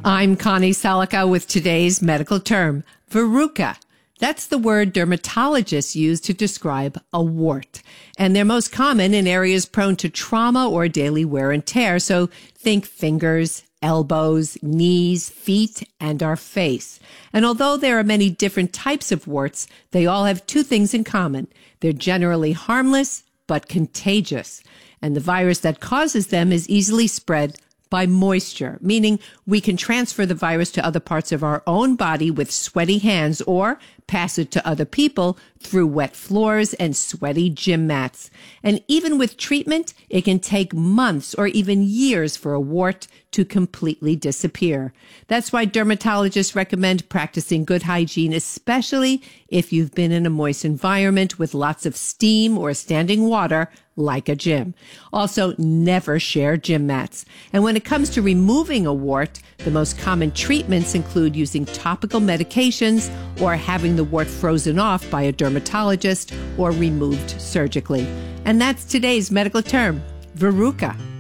I'm Connie Salica with today's medical term, verruca. That's the word dermatologists use to describe a wart. And they're most common in areas prone to trauma or daily wear and tear. So think fingers, elbows, knees, feet, and our face. And although there are many different types of warts, they all have two things in common. They're generally harmless, but contagious. And the virus that causes them is easily spread by moisture, meaning we can transfer the virus to other parts of our own body with sweaty hands or pass it to other people through wet floors and sweaty gym mats. And even with treatment, it can take months or even years for a wart to completely disappear. That's why dermatologists recommend practicing good hygiene, especially if you've been in a moist environment with lots of steam or standing water, like a gym. Also, never share gym mats. And when it comes to removing a wart, the most common treatments include using topical medications or having the wart frozen off by a dermatologist or removed surgically. And that's today's medical term, verruca.